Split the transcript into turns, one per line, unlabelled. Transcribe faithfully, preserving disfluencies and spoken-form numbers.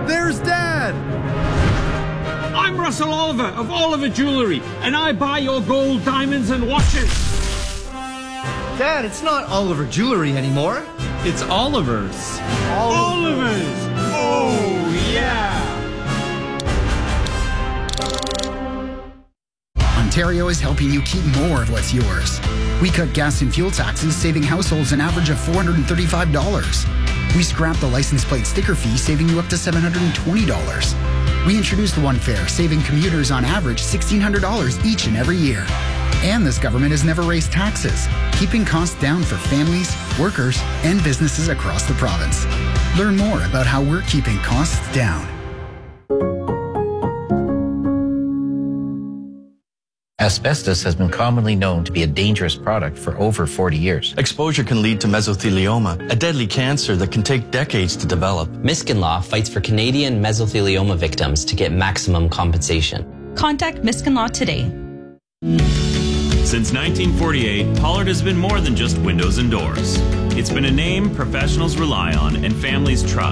There's Dad!
I'm Russell Oliver of Oliver Jewelry, and I buy your gold, diamonds, and watches.
Dad, it's not Oliver Jewelry anymore.
It's Oliver's.
Oliver's! Oh, yeah!
Ontario is helping you keep more of what's yours. We cut gas and fuel taxes, saving households an average of four hundred thirty-five dollars. We scrapped the license plate sticker fee, saving you up to seven hundred twenty dollars. We introduced the One Fare, saving commuters on average sixteen hundred dollars each and every year. And this government has never raised taxes, keeping costs down for families, workers, and businesses across the province. Learn more about how we're keeping costs down.
Asbestos has been commonly known to be a dangerous product for over forty years.
Exposure can lead to mesothelioma, a deadly cancer that can take decades to develop.
Miskin Law fights for Canadian mesothelioma victims to get maximum compensation.
Contact Miskin Law today.
Since nineteen forty-eight, Pollard has been more than just windows and doors. It's been a name professionals rely on and families trust.